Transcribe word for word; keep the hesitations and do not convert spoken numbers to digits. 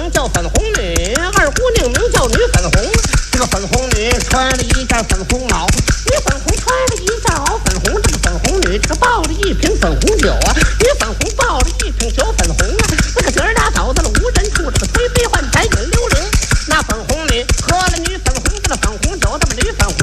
名叫粉红女，二姑娘名叫女粉红。这个粉红女穿了一件粉红袄，女粉红穿了一件袄粉红。这个粉红女这个抱着一瓶粉红酒啊。